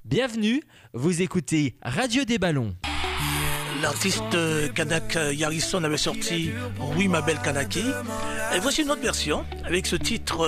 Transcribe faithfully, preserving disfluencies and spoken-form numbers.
Bienvenue, vous écoutez Radio des Ballons. L'artiste kanak Yarrison avait sorti Oui ma belle Kanaki. Et voici une autre version avec ce titre